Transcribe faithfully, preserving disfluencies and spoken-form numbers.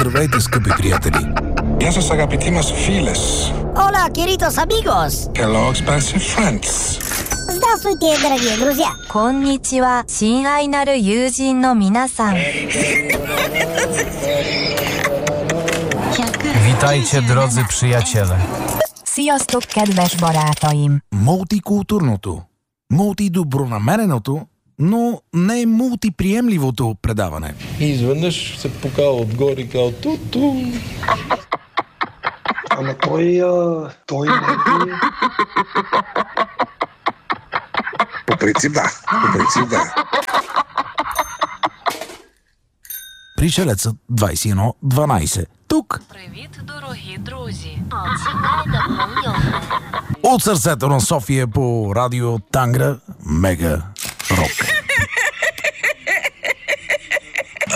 Здравейте, скъпи приятели! Γεια σας αγαπητοί μας φίλες. Hola, queridos amigos. Hello, expensive friends. Здравствуйте, дорогие друзья. こんにちは、親愛なる友人の皆さん。 Witajcie, drodzy przyjaciele. Sziasztok, kedves barátaim! Мултикултурното, мултидобронамереното, но не мултиприемливото предаване. И изведнъж се покава отгоре и казва ту-ту. Ама той, а, той не е... По принцип да, по принцип да. Пришелецът двайсет и едно дванайсет. Тук. Привіт, дорогі друзі. От сърцето на София по радио Тангра Мега Рок.